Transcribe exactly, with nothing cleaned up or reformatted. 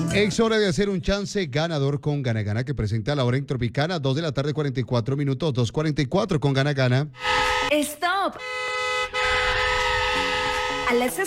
Es hora de hacer un chance ganador con Gana Gana que presenta la hora en Tropicana, dos de la tarde, cuarenta y cuatro minutos, dos cuarenta y cuatro con Gana Gana. Stop. A las